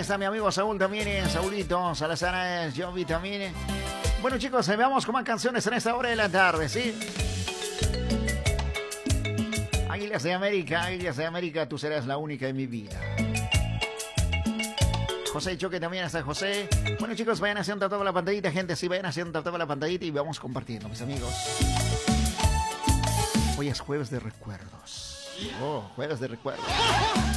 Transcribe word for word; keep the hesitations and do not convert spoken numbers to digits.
está mi amigo Saúl también, eh, Saulito, Salazar, Jovi también. Eh. Bueno, chicos, eh, veamos con más canciones en esta hora de la tarde, ¿sí? Águilas de América, Águilas de América, tú serás la única en mi vida. José Choque también, hasta José. Bueno, chicos, vayan haciendo toda la pantallita, gente, sí, vayan haciendo toda la pantallita y vamos compartiendo, mis amigos. Hoy es jueves de recuerdos. Oh, jueves de recuerdos.